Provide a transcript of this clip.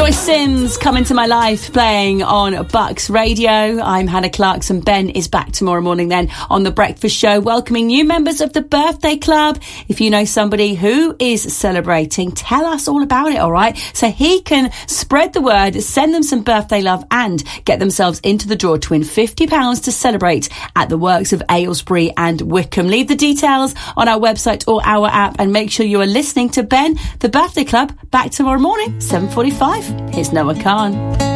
Roy Sims, Come Into My Life, playing on Bucks Radio. I'm Hannah Clarkson. Ben is back tomorrow morning then on The Breakfast Show, welcoming new members of the Birthday Club. If you know somebody who is celebrating, tell us all about it, all right? So he can spread the word, send them some birthday love and get themselves into the draw to win £50 to celebrate at the works of Aylesbury and Wickham. Leave the details on our website or our app and make sure you are listening to Ben, The Birthday Club, back tomorrow morning, 7:45. Here's Noah Khan.